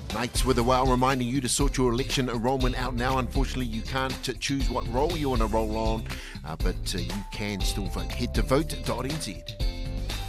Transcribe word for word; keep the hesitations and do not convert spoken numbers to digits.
Mates with a Well reminding you to sort your election enrolment out now. Unfortunately, you can't uh, choose what role you want to roll on, uh, but uh, you can still vote. Head to vote dot n z.